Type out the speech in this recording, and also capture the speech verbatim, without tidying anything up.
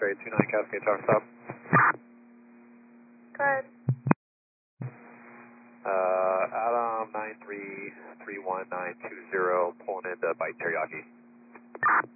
X-ray two nine Cascade Tower stop. Good. Uh, Adam nine three three one nine two zero, pulling into Bite Teriyaki.